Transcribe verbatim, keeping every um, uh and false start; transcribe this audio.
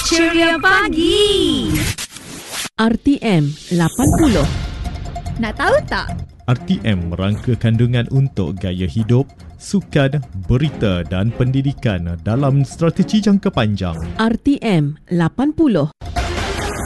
Ceria Pagi. R T M lapan puluh. Nak tahu tak? R T M merangka kandungan untuk gaya hidup, sukan, berita dan pendidikan dalam strategi jangka panjang. R T M lapan puluh.